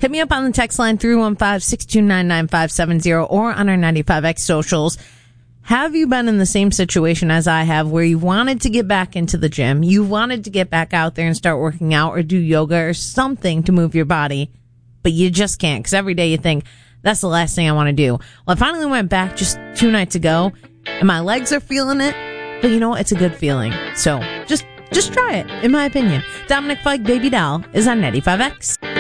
Hit me up on the text line 315-629-9570 or on our 95X socials. Have you been in the same situation as I have where you wanted to get back into the gym, you wanted to get back out there and start working out or do yoga or something to move your body, but you just can't because every day you think, that's the last thing I want to do. Well, I finally went back just 2 nights ago and my legs are feeling it, but you know, it's a good feeling. So just try it, in my opinion. Dominic Fike, Baby Doll, is on 95X.